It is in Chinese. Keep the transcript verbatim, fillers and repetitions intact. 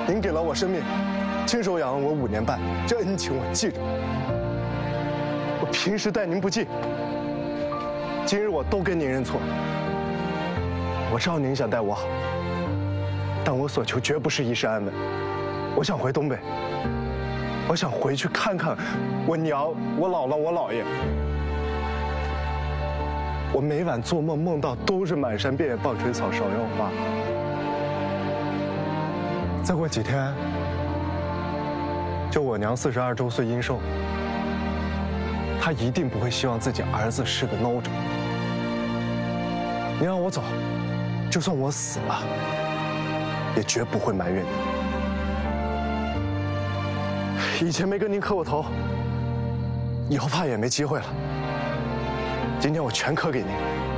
您给了我生命，亲手养了我五年半，这恩情我记着。我平时待您不敬，今日我都跟您认错。我知道您想待我好，但我所求绝不是一世安稳。我想回东北，我想回去看看我娘、我姥姥、我姥爷。我每晚做梦梦到都是满山遍野棒槌草、芍药花。再过几天，就我娘四十二周岁阴寿，她一定不会希望自己儿子是个孬种。你让我走，就算我死了，也绝不会埋怨你。以前没跟您磕过头，以后怕也没机会了。今天我全磕给您。